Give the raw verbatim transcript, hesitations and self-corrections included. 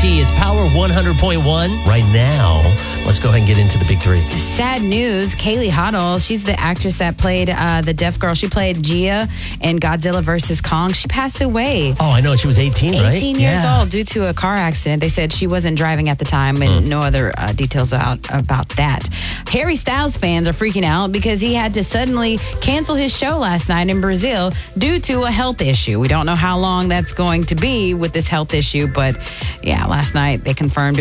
T. It's Power one hundred point one. Right now, let's go ahead and get into the big three. Sad news. Kaylee Hoddle, she's the actress that played uh, the deaf girl. She played Gia in Godzilla versus Kong. She passed away. Oh, I know. She was eighteen, right? eighteen years Yeah. old due to a car accident. They said she wasn't driving at the time, and mm. no other uh, details out about that. Harry Styles fans are freaking out because he had to suddenly cancel his show last night in Brazil due to a health issue. We don't know how long that's going to be with this health issue, but yeah, last night they confirmed